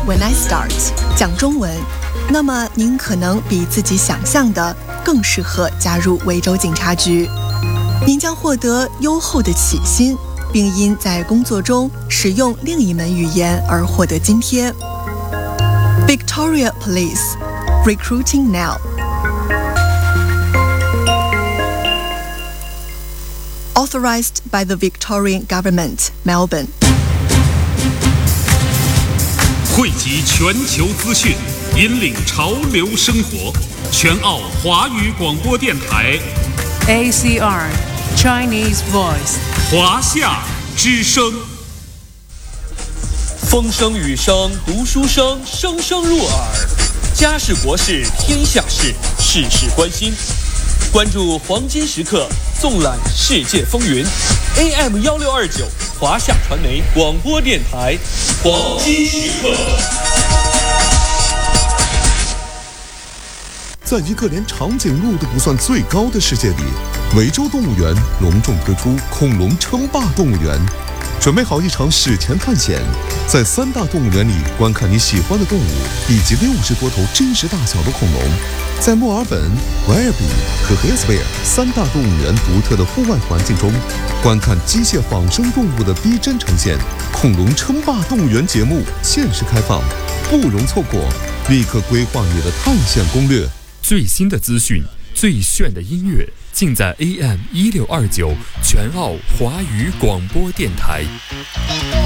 When I Start 讲中文，那么您可能比自己想象的更适合加入维州警察局。您将获得优厚的起薪，并因在工作中使用另一门语言而获得津贴。Victoria Police Recruiting Now. Authorized by the Victorian Government, Melbourne. 汇集全球资讯，引领潮流生活。全澳华语广播电台 ACR Chinese Voice 华夏之声。 风声雨声读书声，声声入耳。家事国事天下事，事事关心。关注黄金时刻，纵览世界风云。AM1629华夏传媒广播电台，黄金时刻。 在一个连长颈鹿都不算最高的世界里，维州动物园隆重推出恐龙称霸动物园。准备好一场史前探险，在3大动物园里观看你喜欢的动物，以及60多头真实大小的恐龙。在墨尔本、维尔比和黑斯贝尔3大动物园独特的户外环境中，观看机械仿生动物的逼真呈现。恐龙称霸动物园节目限时开放，不容错过，立刻规划你的探险攻略。 最新的资讯，最炫的音乐，尽在 AM1629全澳华语广播电台。